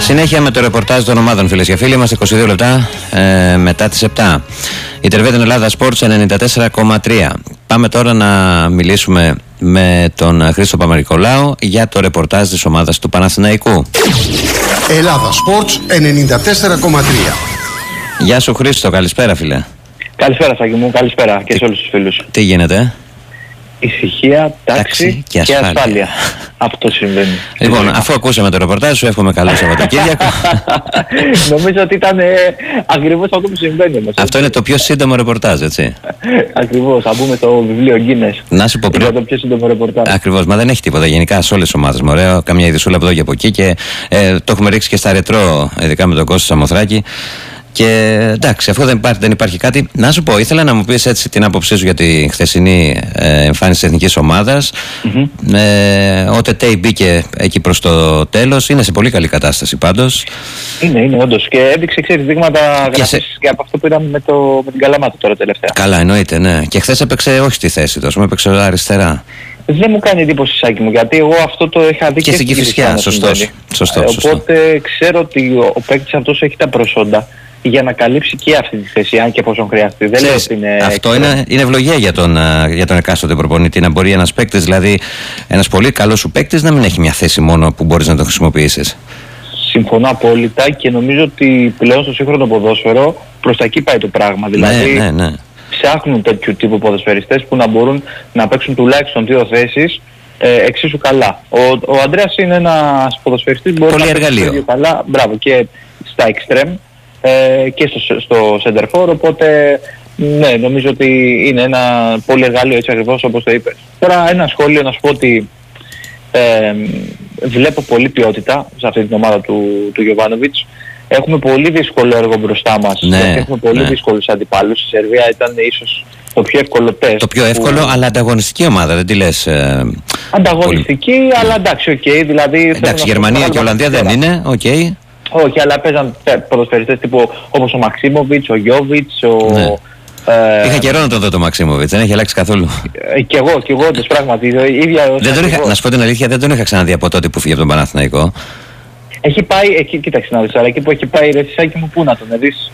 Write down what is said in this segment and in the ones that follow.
Συνέχεια με το ρεπορτάζ των ομάδων, φίλες και φίλοι. Είμαστε 22 λεπτά μετά τις 7. Η Τερβέτεν Ελλάδα Sports 94,3. Πάμε τώρα να μιλήσουμε με τον Χρήστο Παπα-Νικολάου για το ρεπορτάζ της ομάδας του Παναθηναϊκού. Ελλάδα Sports 94,3. Γεια σου Χρήστο, καλησπέρα φίλε. Καλησπέρα Σάκη μου, καλησπέρα και σε όλους τους φίλους. Τι γίνεται? Ησυχία, τάξη και ασφάλεια. Αυτό συμβαίνει. Λοιπόν, αφού ακούσαμε το ρεπορτάζ σου, εύχομαι καλό Σαββατοκύριακο. Νομίζω ότι ήταν ακριβώς αυτό που συμβαίνει όμως. Αυτό είναι το πιο σύντομο ρεπορτάζ, έτσι. Ακριβώς, θα μπούμε στο βιβλίο Guinness. Να σου πω πριν. Για το πιο σύντομο ρεπορτάζ. Ακριβώς, μα δεν έχει τίποτα γενικά σε όλες τις ομάδες. Μωρέ, καμιά ειδισούλα από εδώ και από εκεί και το έχουμε ρίξει και στα ρετρό, ειδικά με τον Κώστα Σαμοθράκη. Και εντάξει, αφού δεν υπάρχει κάτι, να σου πω, ήθελα να μου πεις έτσι την άποψή σου για τη χθεσινή εμφάνιση της εθνικής ομάδας. Ο Τετέι μπήκε εκεί προς το τέλος, είναι σε πολύ καλή κατάσταση πάντως. Είναι όντως και έδειξε δείγματα γραφής και από αυτό που είδαμε με την Καλαμάτα τώρα τελευταία. Καλά, εννοείται, ναι. Και χθες έπαιξε όχι στη θέση του, έπαιξε αριστερά. Δεν μου κάνει εντύπωση Σάκη μου, γιατί εγώ αυτό το είχα δει και στην Κηφισιά. Σωστό. Οπότε ξέρω ότι ο παίκτης αυτός έχει τα προσόντα για να καλύψει και αυτή τη θέση, αν και εφόσον χρειαστεί. Δεν λέω ότι είναι. Αυτό είναι ευλογία για τον εκάστοτε προπονητή. Να μπορεί ένας παίκτης, δηλαδή ένας πολύ καλός σου παίκτης, να μην έχει μια θέση μόνο που μπορείς να τον χρησιμοποιήσεις. Συμφωνώ απόλυτα και νομίζω ότι πλέον στο σύγχρονο ποδόσφαιρο προς τα εκεί πάει το πράγμα. Δηλαδή ναι. Ψάχνουν τέτοιου τύπου ποδοσφαιριστές που να μπορούν να παίξουν τουλάχιστον 2 θέσεις εξίσου καλά. Ο Ανδρέας είναι ένας ποδοσφαιριστής που μπορεί να παίξει δύο καλά. Μπράβο, και στα extreme και στο center for, οπότε ναι, νομίζω ότι είναι ένα πολύ εργαλείο, έτσι ακριβώς όπως το είπες. Τώρα ένα σχόλιο να σου πω ότι βλέπω πολλή ποιότητα σε αυτή την ομάδα του Γιοβάνοβιτς. Έχουμε πολύ δύσκολο έργο μπροστά μας. Ναι, έχουμε πολύ δύσκολους αντιπάλους. Η Σερβία ήταν ίσως το πιο εύκολο τεστ. Το πιο εύκολο, αλλά ανταγωνιστική ομάδα, δεν τη λες. Ανταγωνιστική, αλλά εντάξει, δηλαδή. Εντάξει, Γερμανία και Ολλανδία δεν είναι, Όχι, αλλά παίζαν ποδοσφαιριστές τύπου όπως ο Μαξίμοβιτς, ο Γιόβιτς, Ναι. Είχα καιρό να τον δω το Μαξίμοβιτς, δεν έχει αλλάξει καθόλου. Κι εγώ όντως πράγματι. Να σου πω την αλήθεια, δεν τον είχα ξαναδεί από τότε που φύγε από τον Παναθηναϊκό. Έχει πάει, κοίταξε να δεις, αλλά εκεί που έχει πάει ρε Σάκη μου, πού να τον δεις?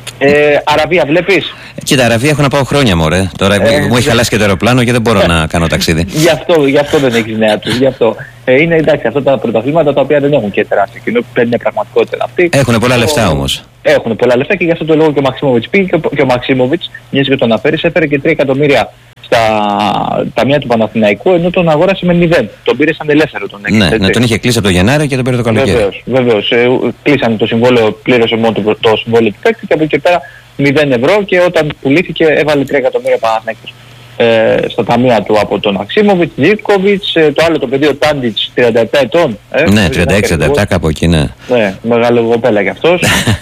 Αραβία βλέπεις? Κοίτα, Αραβία έχω να πάω χρόνια μωρέ. Τώρα μου έχει χαλάσει και το αεροπλάνο και δεν μπορώ να κάνω ταξίδι. Γι' αυτό δεν έχεις νέα του. Γι' αυτό. Είναι εντάξει αυτά τα πρωταθλήματα τα οποία δεν έχουν και τεράστιο κοινό, που παίρνει μια πραγματικότητα αυτή. Έχουν πολλά λεφτά όμως. Έχουν πολλά λεφτά και γι' αυτό το λόγο και ο Μαξίμοβιτς πήγε και ο Μαξίμοβιτς, μιας και τον αναφέρεις, έφερε και 3 εκατομμύρια στα ταμεία του Παναθηναϊκού, ενώ τον αγόρασε με 0. Τον πήρε σαν ελεύθερο τον έκαιγε. Ναι, τον είχε κλείσει από το Γενάρη και τον πήρε το καλοκαίρι. Βεβαίως. Κλείσανε το συμβόλαιο, πλήρωσε μόνο το συμβόλαιο του παίκτη και από εκεί και πέρα 0 ευρώ και όταν πουλήθηκε έβαλε 3 εκατομμύρια Παναθηναϊκούς στα ταμεία του από τον Μαξίμοβιτς, Ζίβκοβιτς, το άλλο το παιδί ο Τάντιτς 37 ετών. Ναι, 36-37 κάπου εκεί, ναι. Ναι, μεγάλο κοπέλα κι αυτός.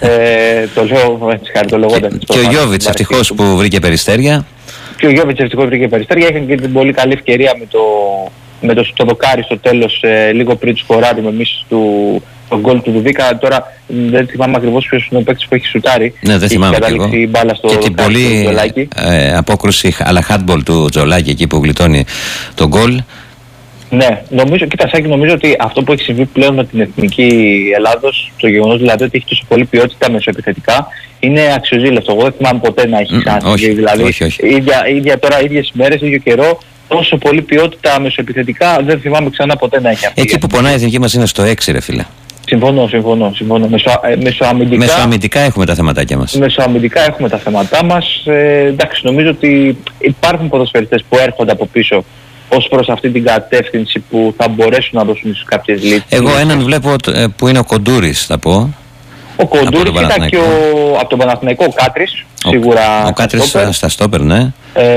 Το λέω έτσι χαριτολογώντας. Και ο Γιόβιτς ευτυχώς που βρήκε περιστέρια. Και ο Γιόβιτς ευτυχώς βρήκε περιστέρια. Είχαν και την πολύ καλή ευκαιρία με το δοκάρι στο τέλος, λίγο πριν του σκοράρουμε εμείς τον γκολ του Δουβίκα. Τώρα δεν θυμάμαι ακριβώς ποιος είναι ο παίκτης που έχει σουτάρει. Ναι, δεν θυμάμαι και εγώ. Μπάλα στο και την πολύ απόκρουση αλλά handball του Τζολάκη εκεί που γλιτώνει τον γκολ. Ναι, νομίζω ότι αυτό που έχει συμβεί πλέον με την εθνική Ελλάδος, το γεγονός δηλαδή ότι έχει τόσο πολύ ποιότητα μεσοεπιθετικά, είναι αξιοζήλευτο. Εγώ δεν θυμάμαι ποτέ να έχει ξανασυμβεί. Δηλαδή, ίδιες μέρες, ίδιο καιρό, τόσο πολύ ποιότητα μεσοεπιθετικά δεν θυμάμαι ξανά ποτέ να έχει αυτή. Εκεί που πονάει η εθνική μας είναι στο 6 ρε φίλε. Συμφωνώ. Μεσοαμυντικά έχουμε τα θεματάκια μας. Μεσοαμυντικά έχουμε τα θέματά μας. Εντάξει, νομίζω ότι υπάρχουν ποδοσφαιριστές που έρχονται από πίσω ως προς αυτή την κατεύθυνση που θα μπορέσουν να δώσουν ίσως κάποιες λύσεις. Εγώ έναν βλέπω που είναι ο Κοντούρης, θα πω. Ο Κοντούρης ήταν και από τον Παναθηναϊκό, ο Κάτρης, σίγουρα. Ο Κάτρης στα στόπερ, ναι.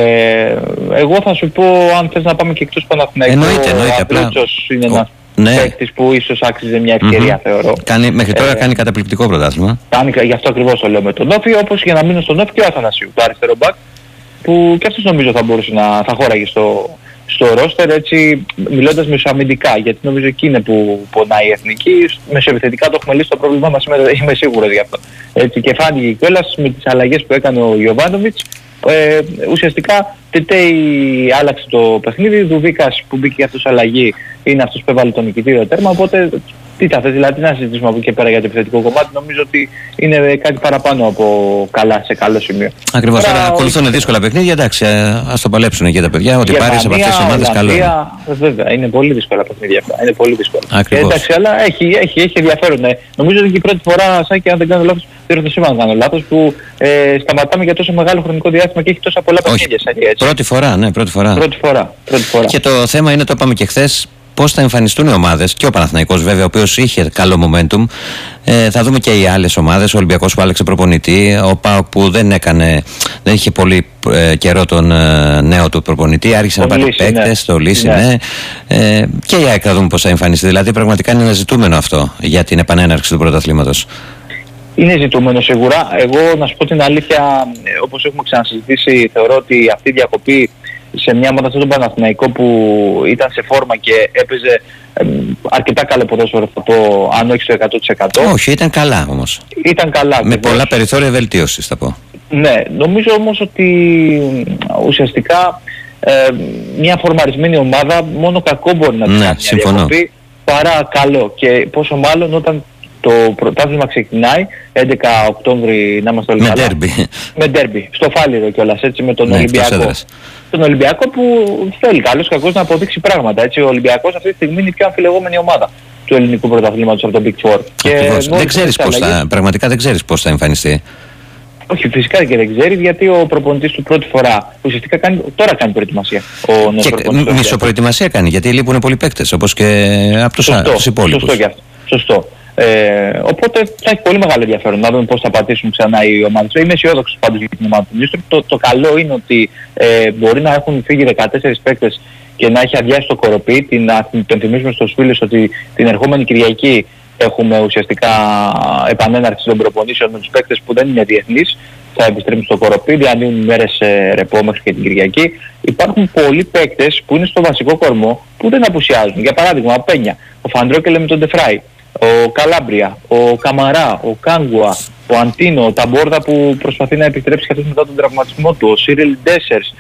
Εγώ θα σου πω, αν θες να πάμε και εκτός Παναθηναϊκού, εννοείται, ο Απλούτσος είναι ένας παίκτης που ίσως άξιζε μια ευκαιρία, θεωρώ. Μέχρι τώρα κάνει καταπληκτικό πρωτάθλημα. Γι' αυτό ακριβώς το λέω με τον Όφη, όπως για να μείνω στον Όφη και ο Αθανασίου, το αριστερό μπακ, που και αυτός νομίζω θα μπορούσε θα χώραγε στο ρόστερ, έτσι μιλώντας μεσοαμυντικά, γιατί νομίζω εκεί είναι που πονάει η εθνική. Μεσοεπιθετικά το έχουμε λύσει το πρόβλημά μας σήμερα, είμαι σίγουρος γι' αυτό. Έτσι, και φάνηκε κιόλας με τις αλλαγές που έκανε ο Γιοβάνοβιτς. Ουσιαστικά Τετέι άλλαξε το παιχνίδι, Δουβίκας που μπήκε αυτός αλλαγή είναι αυτός που έβαλε το νικητήριο τέρμα, οπότε Τι θα θες, δηλαδή να συζητήσουμε από εκεί και πέρα για το επιθετικό κομμάτι. Νομίζω ότι είναι κάτι παραπάνω από καλά, σε καλό σημείο. Ακριβώς. Τώρα ακολουθούν δύσκολα παιχνίδια. Εντάξει, ας το παλέψουν και τα παιδιά. Ότι πάρεις από αυτές τις ομάδες καλό. Βέβαια, είναι πολύ δύσκολα παιχνίδια αυτά. Είναι πολύ δύσκολα. Ακριβώς. Εντάξει, αλλά έχει ενδιαφέρον. Νομίζω ότι και η πρώτη φορά, Σάκη, αν δεν κάνω λάθος, διορθωσή αν κάνω λάθος, που σταματάμε για τόσο μεγάλο χρονικό διάστημα και έχει τόσα πολλά παιχνίδια. Πρώτη φορά, ναι, πρώτη φορά. Πρώτη φορά. Και το θέμα είναι, το είπαμε και χθες, πώς θα εμφανιστούν οι ομάδες, και ο Παναθηναϊκός βέβαια, ο οποίος είχε καλό momentum. Θα δούμε και οι άλλες ομάδες, ο Ολυμπιακός που άλλαξε προπονητή, ο ΠΑΟΚ που δεν είχε πολύ καιρό τον νέο του προπονητή, άρχισε να πάρει παίκτες, το Λύση, ναι. Και η ΑΕΚ θα δούμε πώς θα εμφανιστεί. Δηλαδή πραγματικά είναι ένα ζητούμενο αυτό για την επανέναρξη του πρωταθλήματος. Είναι ζητούμενο σίγουρα. Εγώ να σου πω την αλήθεια, όπως έχουμε ξανασυζητήσει, θεωρώ ότι αυτή η διακοπή σε μια ομάδα σαν τον Παναθηναϊκό που ήταν σε φόρμα και έπαιζε αρκετά καλό ποδόσφαιρο, θα πω, αν όχι στο 100%. Όχι, ήταν καλά όμως. Ήταν καλά. Με πολλά περιθώρια βελτίωσης, θα πω. Ναι, νομίζω όμως ότι ουσιαστικά μια φορμαρισμένη ομάδα μόνο κακό μπορεί να την κάνει μια διακοπή παρά καλό. Και πόσο μάλλον όταν το πρωτάθλημα ξεκινάει 11 Οκτώβρη, να είμαστε όλοι καλά. Με ντέρμπι. Στο Φάληρο κιόλας, έτσι, με τον Ολυμπιακό. Τον Ολυμπιακό που θέλει καλώς κακώς να αποδείξει πράγματα. Έτσι, ο Ολυμπιακός αυτή τη στιγμή είναι η πιο αμφιλεγόμενη ομάδα του ελληνικού πρωταθλήματος από το Big Four. Δεν ξέρεις πραγματικά δεν ξέρεις πώς θα εμφανιστεί. Όχι, φυσικά και δεν ξέρεις, γιατί ο προπονητής του πρώτη φορά ουσιαστικά τώρα κάνει προετοιμασία. Και μισοπροετοιμασία κάνει, γιατί λείπουν πολλοί παίκτες, όπως και από τους υπόλοιπους. Σωστό και αυτό. Σωστό. Οπότε θα έχει πολύ μεγάλο ενδιαφέρον να δούμε πώς θα πατήσουν ξανά οι ομάδες. Είμαι αισιόδοξος πάντως για την ομάδα του Νίστρου. Το καλό είναι ότι μπορεί να έχουν φύγει 14 παίκτες και να έχει αδειάσει το Κοροπή. Τον θυμίσουμε στους φίλους ότι την ερχόμενη Κυριακή έχουμε ουσιαστικά επανέναρξη των προπονήσεων με τους παίκτες που δεν είναι διεθνείς. Θα επιστρέψουν στο Κοροπή, διανύουν μέρες ρεπό μέχρι και την Κυριακή. Υπάρχουν πολλοί παίκτες που είναι στο βασικό κορμό που δεν απουσιάζουν. Για παράδειγμα, ο Πένια, ο Φαντρόκελε με τον Ντεφράι, ο Καλάμπρια, ο Καμαρά, ο Κάγκουα, ο Αντίνο, ο Ταμπόρδα που προσπαθεί να επιστρέψει καθώς μετά τον τραυματισμό του, ο Σίριλ Ντέσερς,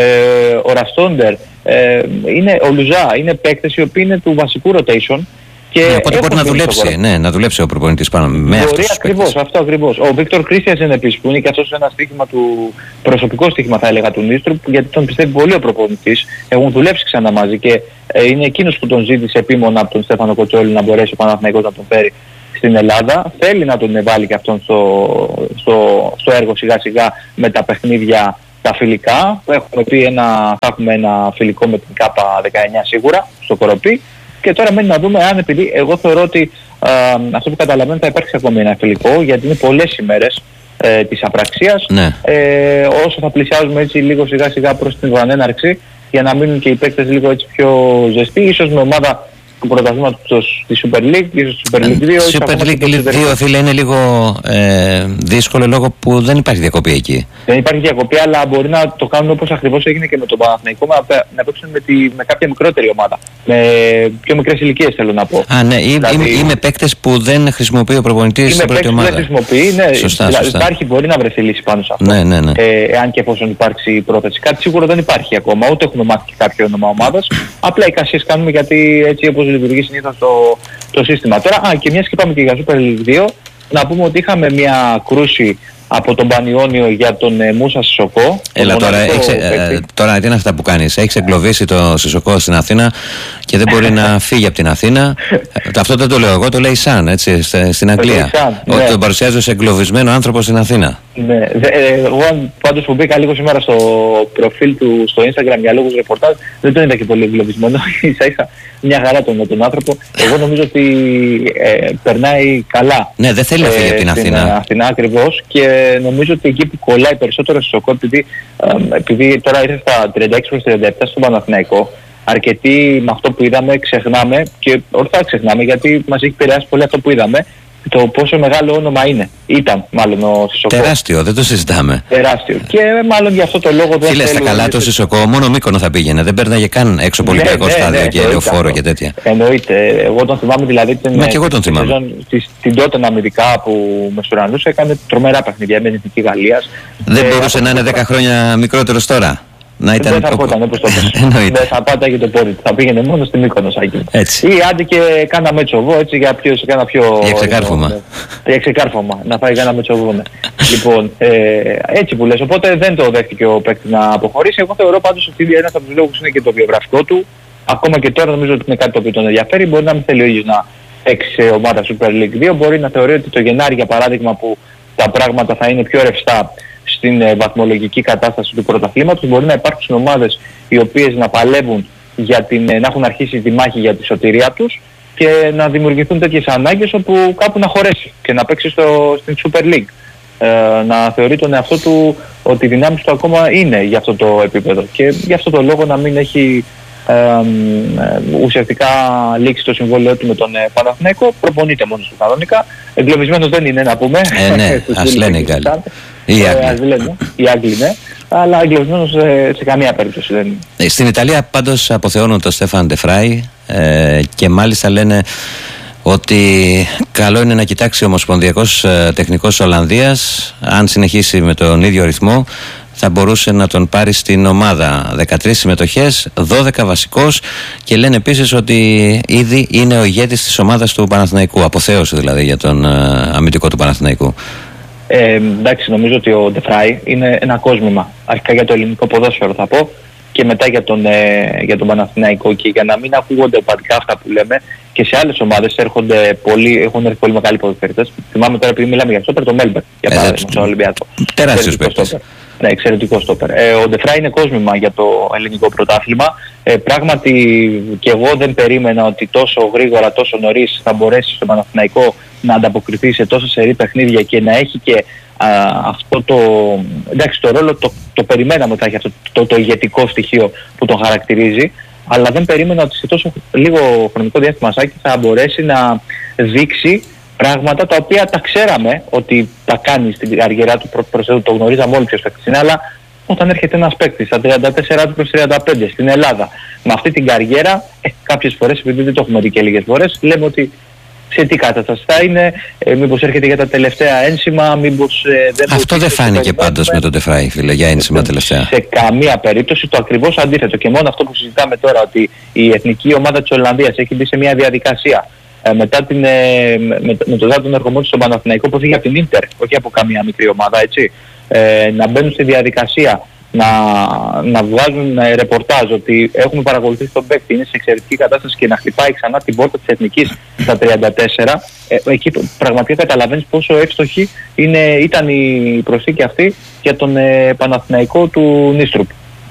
ο Ραστόντερ, ο Λουζά, είναι παίκτες οι οποίοι είναι του βασικού rotation. Οπότε μπορεί να δουλέψει, να δουλέψει ο προπονητής πάνω με αυτούς τους παίκτες. Αυτό ακριβώς. Ο Βίκτορ Κρίστιανσεν επίσης, που είναι και αυτός ένα στοίχημα του, προσωπικό στοίχημα θα έλεγα του Νίστρου, γιατί τον πιστεύει πολύ ο προπονητής, έχουν δουλέψει ξανά μαζί και είναι εκείνος που τον ζήτησε επίμονα από τον Στέφανο Κοτσόλη να μπορέσει ο Παναθηναϊκός να τον φέρει στην Ελλάδα. Θέλει να τον βάλει και αυτόν στο έργο σιγά σιγά με τα παιχνίδια τα φιλικά. Έχουμε πει θα έχουμε ένα φιλικό με την ΚΑΠΑ 19 σίγουρα στο Κοροπή. Και τώρα μένει να δούμε αν, επειδή εγώ θεωρώ ότι αυτό που καταλαβαίνω θα υπάρξει ακόμη ένα φιλικό, γιατί είναι πολλές ημέρες της απραξίας, όσο θα πλησιάζουμε έτσι λίγο σιγά σιγά προς την επανέναρξη, για να μείνουν και οι παίκτες λίγο έτσι πιο ζεστοί, ίσως με ομάδα του πρωταθλήματος της Super League, ίσως Super League 2. Super League 2, φίλε, είναι λίγο δύσκολο λόγω που δεν υπάρχει διακοπή εκεί. Δεν υπάρχει διακοπή, αλλά μπορεί να το κάνουν όπως ακριβώς έγινε και με τον Παναθηναϊκό, να παίξουν με κάποια μικρότερη ομάδα. Με πιο μικρές ηλικίες, θέλω να πω. Ναι, δηλαδή, με παίκτες που δεν χρησιμοποιεί ο προπονητής στην πρώτη ομάδα. Δεν χρησιμοποιεί, ναι. Σωστά. Υπάρχει, μπορεί να βρεθεί λύση πάνω σε αυτό. Ναι. Εάν και εφόσον υπάρξει πρόθεση. Κάτι σίγουρο δεν υπάρχει ακόμα, ούτε έχουμε μάθει και κάποιο όνομα ομάδας. Απλά εικασίες κάνουμε, γιατί έτσι όπως λειτουργεί συνήθως το σύστημα. Τώρα, και μιας και πάμε και για Super League 2, να πούμε ότι είχαμε μια κρούση από τον Πανιόνιο για τον Μούσα Σισοκό. Έλα τώρα τι είναι αυτά που κάνεις? Έχεις εγκλωβίσει το Σισοκό στην Αθήνα και δεν μπορεί να φύγει από την Αθήνα. Αυτό δεν το λέω εγώ, το λέει Σαν, έτσι, στην Αγγλία. Ότι τον παρουσιάζει ως εγκλωβισμένο άνθρωπο στην Αθήνα. Ναι, εγώ πάντως που μπήκα λίγο σήμερα στο προφίλ του στο Instagram για λόγους ρεπορτάζ, δεν τον είδα και πολύ εγκλωβισμένο. Ίσα-ίσα μια χαρά τον άνθρωπο. Εγώ νομίζω ότι περνάει καλά. Ναι, δεν θέλει να φύγει από την Αθήνα. Αθήνα ακριβώς, και νομίζω ότι εκεί που κολλάει περισσότερο στο Σοκό, επειδή τώρα ήρθε στα 36-37 στον Παναθηναϊκό, αρκετοί με αυτό που είδαμε ξεχνάμε, και ορθά ξεχνάμε, γιατί μας έχει επηρεάσει πολύ αυτό που είδαμε, το πόσο μεγάλο όνομα είναι. Ήταν μάλλον ο Σισοκό. Τεράστιο, δεν το συζητάμε. Τεράστιο. Και μάλλον για αυτό το λόγο δεν. Φίλε, στα καλά το Σισοκό, μόνο Μύκονο θα πήγαινε. Δεν παίρναγε καν έξω Ολυμπιακό στάδιο και Λεωφόρο και τέτοια. Εννοείται. Εγώ τον θυμάμαι δηλαδή την τότε αμυντικά που με Σουρανούς έκανε τρομερά παιχνίδια με την Εθνική Γαλλίας. Δεν μπορούσε να είναι 10 χρόνια μικρότερος τώρα? Να ήταν. Δεν θα έρχονταν όπως το πες. Δεν θα πάταγε το πόδι του. Θα πήγαινε μόνο στην Μύκονο, Σάκη. Έτσι. Ή άντε και κάνα μέτσοβό, έτσι για πιο. Για ξεκάρφωμα. Για ξεκάρφωμα. Να φάει κάνα μέτσοβό. Ναι. Λοιπόν, έτσι που λες. Οπότε δεν το δέχτηκε ο παίκτης να αποχωρήσει. Εγώ θεωρώ πάντως ότι ένας από τους λόγους είναι και το βιογραφικό του. Ακόμα και τώρα νομίζω ότι είναι κάτι το οποίο τον ενδιαφέρει. Μπορεί να μην θέλει ο ίδιος να παίξει σε ομάδα Super League 2. Μπορεί να θεωρεί ότι το Γενάρη, για παράδειγμα, που τα πράγματα θα είναι πιο ρευστά στην βαθμολογική κατάσταση του πρωταθλήματος, μπορεί να υπάρξουν ομάδες οι οποίες να παλεύουν να έχουν αρχίσει τη μάχη για τη σωτηρία τους και να δημιουργηθούν τέτοιες ανάγκες όπου κάπου να χωρέσει και να παίξει στην Super League. Να θεωρεί τον εαυτό του ότι οι δυνάμεις του ακόμα είναι για αυτό το επίπεδο και για αυτό το λόγο να μην έχει ουσιαστικά λήξει το συμβόλαιο του με τον Παναθηναϊκό. Προπονείται μόνος του κανονικά. Εγκλωβισμένος δεν είναι, να πούμε. Ναι, ας λένε οι Γάλλοι. Οι Άγγλοι, ναι. Αλλά εγκλωβισμένος σε καμία περίπτωση δεν είναι. Στην Ιταλία πάντως αποθεώνουν τον Στέφαν ντε Φράι και μάλιστα λένε ότι καλό είναι να κοιτάξει ο Ομοσπονδιακός Τεχνικός Ολλανδίας, αν συνεχίσει με τον ίδιο ρυθμό θα μπορούσε να τον πάρει στην ομάδα. 13 συμμετοχές, 12 βασικός, και λένε επίσης ότι ήδη είναι ο ηγέτης της ομάδας του Παναθηναϊκού. Αποθέωση δηλαδή για τον αμυντικό του Παναθηναϊκού. Εντάξει, νομίζω ότι ο ντε Φράι είναι ένα κόσμημα. Αρχικά για το ελληνικό ποδόσφαιρο θα πω και μετά για τον Παναθηναϊκό, και για να μην ακούγονται οπαδικά αυτά που λέμε, και σε άλλες ομάδες έχουν έρθει πολύ μεγάλοι ποδοσφαιριστές. Θυμάμαι τώρα, επειδή μιλάμε για στόπερ, το Μέλμπερν για παράδειγμα, στον Ολυμπιακό. Τεράστιος παίκτης. Ναι, εξαιρετικό στόπερ. Ο ντε Φράι είναι κόσμημα για το ελληνικό πρωτάθλημα. Πράγματι και εγώ δεν περίμενα ότι τόσο γρήγορα, τόσο νωρίς θα μπορέσει στο Παναθηναϊκό να ανταποκριθεί σε τόσα σερί παιχνίδια και να έχει και αυτό το... Εντάξει, το ρόλο το περιμέναμε ότι θα έχει αυτό το ηγετικό στοιχείο που τον χαρακτηρίζει, αλλά δεν περίμενα ότι σε τόσο λίγο χρονικό διάστημα, Σάκη, θα μπορέσει να δείξει πράγματα τα οποία τα ξέραμε ότι τα κάνει στην καριέρα του, προσθέτω, το γνωρίζαμε όλοι ποιος παίκτης είναι, αλλά όταν έρχεται ένας παίκτης στα 34 προς 35 στην Ελλάδα με αυτή την καριέρα, κάποιες φορές, επειδή δεν το έχουμε δει και λίγες φορές, λέμε ότι σε τι κατάσταση θα είναι, μήπως έρχεται για τα τελευταία ένσημα, μήπως δεν... Αυτό δεν φάνηκε πάντως με τον ντε Φράι, φίλε, για ένσημα τελευταία. Σε καμία περίπτωση, το ακριβώς αντίθετο. Και μόνο αυτό που συζητάμε τώρα, ότι η εθνική ομάδα της Ολλανδίας έχει μπει σε μια διαδικασία μετά με το δάτον ερχομό του στον Παναθηναϊκό που φύγει από την Ίντερ, όχι από καμία μικρή ομάδα, έτσι, να μπαίνουν στη διαδικασία να βγάζουν ρεπορτάζ ότι έχουμε παρακολουθήσει τον παίκτη, είναι σε εξαιρετική κατάσταση, και να χτυπάει ξανά την πόρτα της Εθνικής στα 34, εκεί πραγματικά καταλαβαίνεις πόσο εύστοχη ήταν η προσθήκη αυτή για τον Παναθηναϊκό του Νίστρουπ.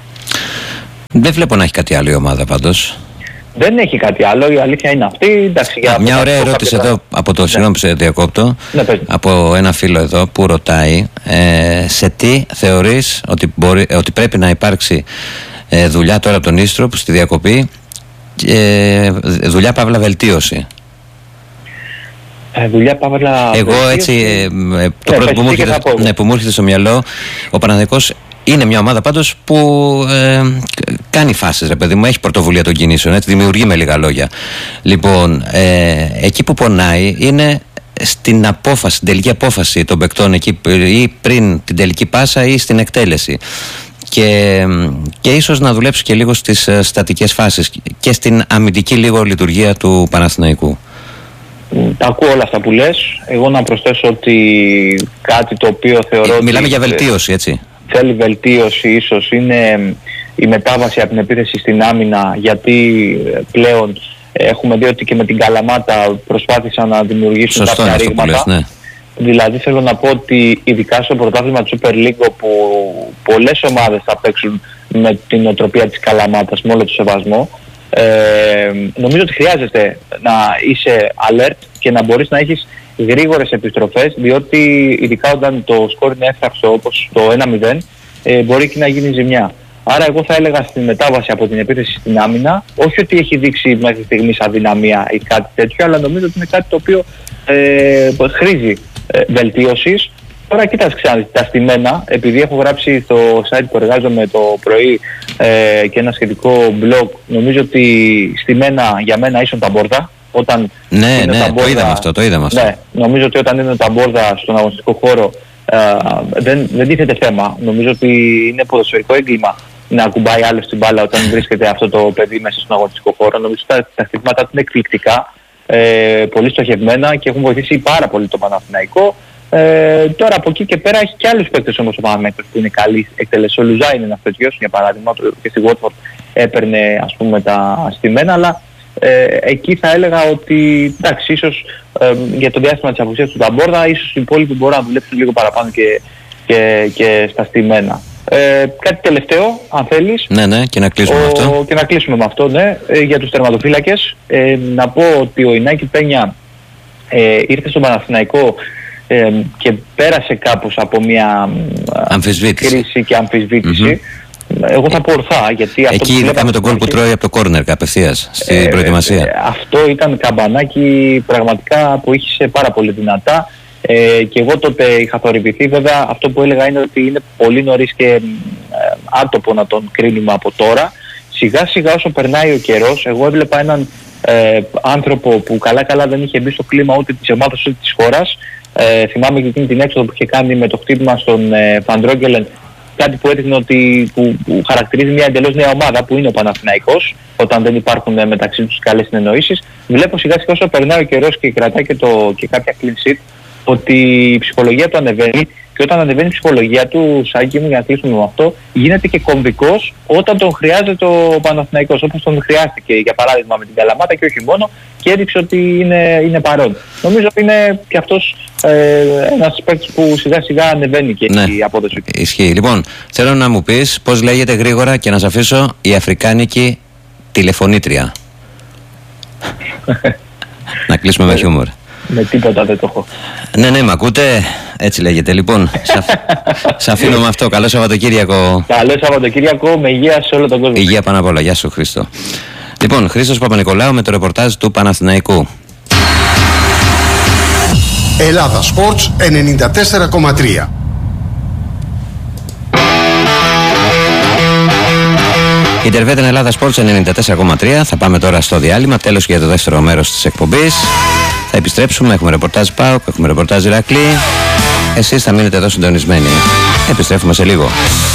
Δεν βλέπω να έχει κάτι άλλο η ομάδα πάντως. Δεν έχει κάτι άλλο, η αλήθεια είναι αυτή. Εντάξει, μια ωραία ερώτηση εδώ από το συγγνώμη που σε διακόπτω, από ένα φίλο εδώ που ρωτάει σε τι θεωρείς ότι πρέπει να υπάρξει δουλειά τώρα από τον Ίστροπ στη διακοπή, δουλειά παύλα βελτίωση. Δουλειά παύλα εγώ έτσι το πρώτο που μου έρχεται στο μυαλό, ο Παναθηναϊκός είναι μια ομάδα πάντως που κάνει φάσεις, ρε παιδί μου, έχει πρωτοβουλία των κινήσεων, έτσι, δημιουργεί με λίγα λόγια. Λοιπόν, εκεί που πονάει είναι στην απόφαση, την τελική απόφαση των παικτών εκεί, ή πριν την τελική πάσα ή στην εκτέλεση. Και ίσως να δουλέψει και λίγο στις στατικές φάσεις και στην αμυντική λίγο λειτουργία του Παναθηναϊκού. Τα ακούω όλα αυτά που λες. Εγώ να προσθέσω ότι κάτι το οποίο θεωρώ... Μιλάμε για βελτίωση, έτσι. Θέλει βελτίωση ίσως είναι η μετάβαση από την επίθεση στην άμυνα, γιατί πλέον έχουμε δει ότι και με την Καλαμάτα προσπάθησαν να δημιουργήσουν κάποια ρήγματα. Ναι. Δηλαδή θέλω να πω ότι ειδικά στο πρωτάθλημα του Super League, όπου πολλές ομάδες θα παίξουν με την οτροπία της Καλαμάτας, με όλο το σεβασμό, νομίζω ότι χρειάζεται να είσαι alert και να μπορείς να έχεις γρήγορες επιστροφές, διότι ειδικά όταν το σκορ είναι εύθραυστο όπως το 1-0, μπορεί και να γίνει ζημιά. Άρα εγώ θα έλεγα στη μετάβαση από την επίθεση στην άμυνα, όχι ότι έχει δείξει μέχρι στιγμής αδυναμία ή κάτι τέτοιο, αλλά νομίζω ότι είναι κάτι το οποίο χρήζει βελτίωσης. Τώρα κοίταξε τα στημένα, επειδή έχω γράψει στο site που εργάζομαι το πρωί και ένα σχετικό blog, νομίζω ότι στημένα για μένα ίσον τα μπόρδα. Ναι, το είδαμε αυτό. Ναι, νομίζω ότι όταν είναι τα μπόρδα στον αγωνιστικό χώρο δεν τίθεται θέμα. Νομίζω ότι είναι ποδοσφαιρικό έγκλημα να ακουμπάει άλλο την μπάλα όταν βρίσκεται αυτό το παιδί μέσα στον αγωνιστικό χώρο. Νομίζω ότι τα χτυπήματά του είναι εκπληκτικά, πολύ στοχευμένα και έχουν βοηθήσει πάρα πολύ το Παναθηναϊκό. Τώρα από εκεί και πέρα έχει και άλλους παίκτες όμως ο Παναθηναϊκός που είναι καλοί εκτελεστές. Ο Λουζά είναι ένας τέτοιος, για παράδειγμα, και στη Watford έπαιρνε ας πούμε τα στημένα, αλλά εκεί θα έλεγα ότι εντάξει, ίσως για το διάστημα της απουσίας του Ταμπόρδα, ίσως οι υπόλοιποι μπορούν να δουλέψουν λίγο παραπάνω και στα στημένα. Κάτι τελευταίο, αν θέλεις. Ναι, και να κλείσουμε με αυτό. Και να κλείσουμε με αυτό, ναι. Για τους τερματοφύλακες, να πω ότι ο Ινάκη Πένια ήρθε στον Παναθηναϊκό και πέρασε κάπως από μια κρίση και αμφισβήτηση. Εγώ θα πω ορθά, γιατί αυτό εκεί είδαμε τον γκολ που τρώει από το κόρνερ απευθείας στην προετοιμασία. Αυτό ήταν καμπανάκι πραγματικά που είχε πάρα πολύ δυνατά. Και εγώ τότε είχα θορυβηθεί. Βέβαια αυτό που έλεγα είναι ότι είναι πολύ νωρίς και άτοπο να τον κρίνουμε από τώρα. Σιγά σιγά όσο περνάει ο καιρός, εγώ έβλεπα έναν άνθρωπο που καλά δεν είχε μπει στο κλίμα ούτε της ομάδας ούτε της χώρας. Θυμάμαι και εκείνη την έξοδο που είχε κάνει με το χτύπημα στον Φαντρόγκελεν, κάτι που έδειχνε ότι που χαρακτηρίζει μια εντελώς νέα ομάδα που είναι ο Παναθηναϊκός, όταν δεν υπάρχουν μεταξύ τους καλές συνεννοήσεις. Βλέπω σιγά σιγά όσο περνάει ο καιρός και κρατάει και κάποια clean sheet, ότι η ψυχολογία του ανεβαίνει, και όταν ανεβαίνει η ψυχολογία του, Σάκη μου, για να κλείσουμε με αυτό, γίνεται και κομβικός όταν τον χρειάζεται ο Παναθηναϊκός, όπως τον χρειάστηκε για παράδειγμα με την Καλαμάτα και όχι μόνο, και έδειξε ότι είναι παρόν. Νομίζω ότι είναι και αυτός ένας παίκτης που σιγά σιγά ανεβαίνει και η απόδοση του. Ισχύει. Λοιπόν, θέλω να μου πεις πώς λέγεται γρήγορα και να σε αφήσω η αφρικάνικη τηλεφωνήτρια. Να κλείσουμε με χιούμορ. Με τίποτα δεν το έχω. Ναι, μ' ακούτε. Έτσι λέγεται. Λοιπόν, σε αφήνω με αυτό. Καλό Σαββατοκύριακο. Καλό Σαββατοκύριακο, με υγεία σε όλο τον κόσμο. Υγεία πάνω απ' όλα. Γεια σου, Χρήστο. Λοιπόν, Χρήστος Παπα-Νικολάου με το ρεπορτάζ του Παναθηναϊκού. Ελλάδα Sports 94,3. Η Τερβέτεν Ελλάδα Sports 94,3. Θα πάμε τώρα στο διάλειμμα. Τέλος για το δεύτερο μέρος της εκπομπής. Θα επιστρέψουμε. Έχουμε ρεπορτάζ ΠΑΟΚ, έχουμε ρεπορτάζ Ηρακλή. Εσείς θα μείνετε εδώ συντονισμένοι. Επιστρέφουμε σε λίγο.